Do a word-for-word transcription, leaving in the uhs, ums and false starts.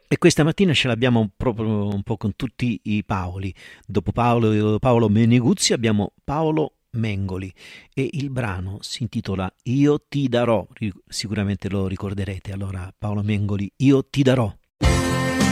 E questa mattina ce l'abbiamo proprio un po' con tutti i Paoli. Dopo Paolo, Paolo Meneguzzi abbiamo Paolo Mengoli e il brano si intitola Io ti darò. Ri- Sicuramente lo ricorderete. Allora, Paolo Mengoli, Io ti darò.